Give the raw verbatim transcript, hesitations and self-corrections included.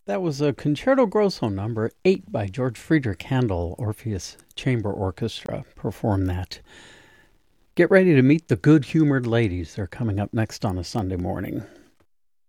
That was a Concerto Grosso number eight by George Friedrich Handel. Orpheus Chamber Orchestra performed that. Get ready to meet the good-humored ladies. They're coming up next on a Sunday morning.